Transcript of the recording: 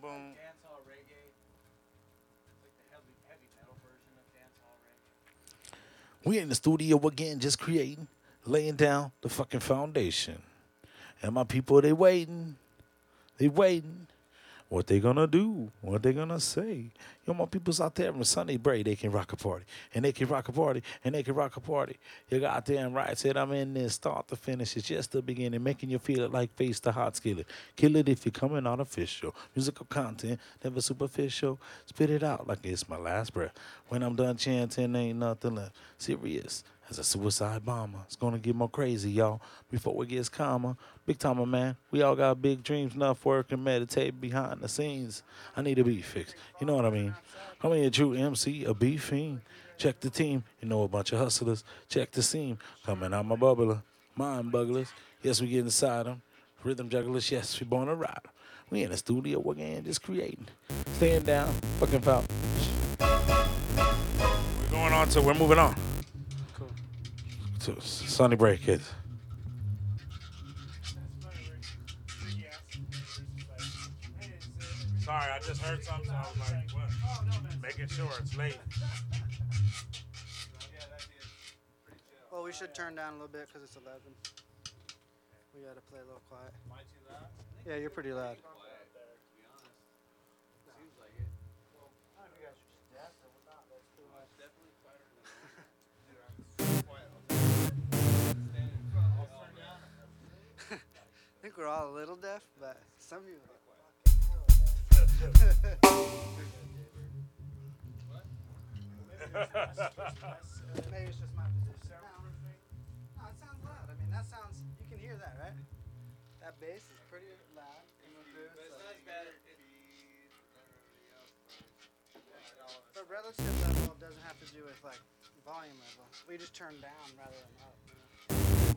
boom. Dancehall reggae. It's like the heavy metal version of dancehall reggae. We in the studio again, just creating, laying down the fucking foundation. And my people, they waiting. They waiting. What they gonna do? What they gonna say? Yo, my people's out there in Sunday break, they can rock a party. And they can rock a party. And they can rock a party. You got damn right. Said I'm in this start to finish. It's just the beginning. Making you feel it like face the hot skillet. Kill it if you're coming artificial. Musical content, never superficial. Spit it out like it's my last breath. When I'm done chanting, ain't nothing left. Serious as a suicide bomber. It's gonna get more crazy, y'all, before it gets calmer. Big timer, man. We all got big dreams, enough work and meditate behind the scenes. I need a beat fix. You know what I mean? I mean a true MC, a beat fiend. Check the team, you know, a bunch of hustlers. Check the seam, coming out my bubbler. Mind bugglers, yes, we get inside them. Rhythm jugglers, yes, we born to ride 'em. We in the studio again, just creating. Staying down, fucking foul. We're going on to, we're moving on. Cool. To Sunny Break, kids. Sorry, I just heard something, so I was like, what? Making sure it's late. Well, we should turn down a little bit because it's 11. We gotta play a little quiet. Am I too loud? Yeah, you're pretty loud. I think we're all a little deaf, but some of you are maybe it's just my position. No, it sounds loud. I mean, that sounds, you can hear that, right? That bass is pretty loud. But relative level doesn't have to do with like volume level. We just turn down rather than up.